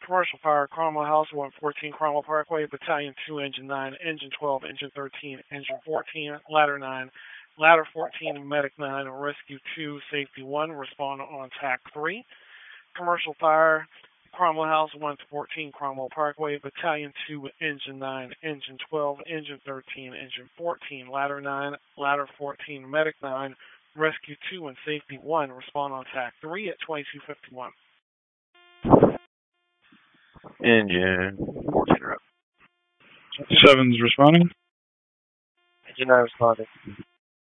Commercial Fire, Cromwell House, 114 Cromwell Parkway, Battalion 2, Engine 9, Engine 12, Engine 13, Engine 14, Ladder 9, Ladder 14, Medic 9, Rescue 2, Safety 1, respond on TAC 3. Commercial Fire, Cromwell House, 114 Cromwell Parkway, Battalion 2, Engine 9, Engine 12, Engine 13, Engine 14, Ladder 9, Ladder 14, Medic 9, Rescue 2, and Safety 1, respond on TAC 3 at 2251. Engine 14 up. 7's responding. Engine 9 responding.